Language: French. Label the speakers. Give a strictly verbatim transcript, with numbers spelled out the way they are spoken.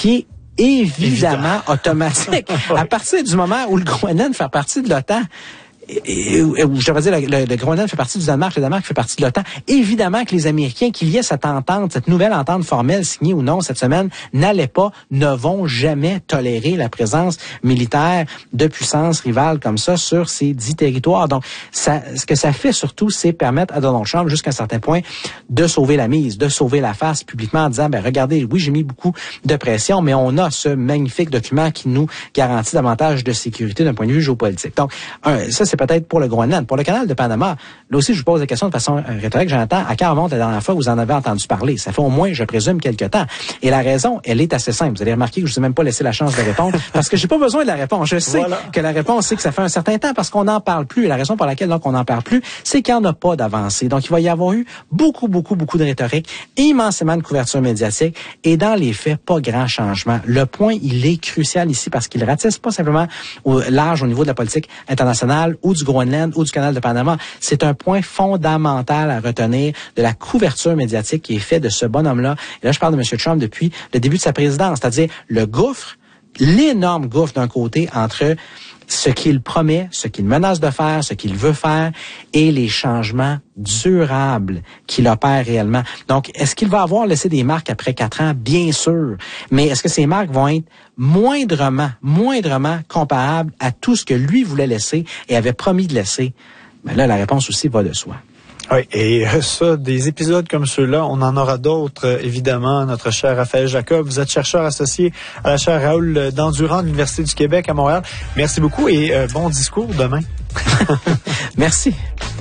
Speaker 1: qui est évidemment automatique. À partir du moment où le Groenland fait partie de l'OTAN, Et, et, je devrais dire, le, le, le Groenland fait partie du Danemark, le Danemark fait partie de l'OTAN. Évidemment que les Américains, qu'il y ait cette entente, cette nouvelle entente formelle signée ou non cette semaine, n'allaient pas, ne vont jamais tolérer la présence militaire de puissances rivales comme ça sur ces dix territoires. Donc, ça, ce que ça fait surtout, c'est permettre à Donald Trump, jusqu'à un certain point, de sauver la mise, de sauver la face publiquement en disant, ben regardez, oui, j'ai mis beaucoup de pression, mais on a ce magnifique document qui nous garantit davantage de sécurité d'un point de vue géopolitique. Donc, un, ça, c'est peut-être pour le Groenland. Pour le canal de Panama, là aussi, je vous pose la question de façon rhétorique, Jonathan. À quand remonte la dernière fois où vous en avez entendu parler? Ça fait au moins, je présume, quelques temps. Et la raison, elle est assez simple. Vous allez remarquer que je ne vous ai même pas laissé la chance de répondre parce que j'ai pas besoin de la réponse. Je sais voilà. que la réponse, c'est que ça fait un certain temps parce qu'on n'en parle plus. Et la raison pour laquelle, donc, on n'en parle plus, c'est qu'il n'y en a pas d'avancée. Donc, il va y avoir eu beaucoup, beaucoup, beaucoup de rhétorique, immensément de couverture médiatique et dans les faits, pas grand changement. Le point, il est crucial ici parce qu'il ratisse pas simplement au large au niveau de la politique internationale ou du Groenland ou du canal de Panama. C'est un point fondamental à retenir de la couverture médiatique qui est faite de ce bonhomme-là. Et là, je parle de M. Trump depuis le début de sa présidence, c'est-à-dire le gouffre, l'énorme gouffre d'un côté entre ce qu'il promet, ce qu'il menace de faire, ce qu'il veut faire et les changements durables qu'il opère réellement. Donc, est-ce qu'il va avoir laissé des marques après quatre ans? Bien sûr. Mais est-ce que ces marques vont être moindrement, moindrement comparables à tout ce que lui voulait laisser et avait promis de laisser? Ben là, la réponse aussi va de soi.
Speaker 2: Oui, et ça, des épisodes comme ceux-là, on en aura d'autres, évidemment. Notre cher Raphaël Jacob, vous êtes chercheur associé à la chaire Raoul Dandurand de l'Université du Québec à Montréal. Merci beaucoup et euh, bon discours demain.
Speaker 1: Merci.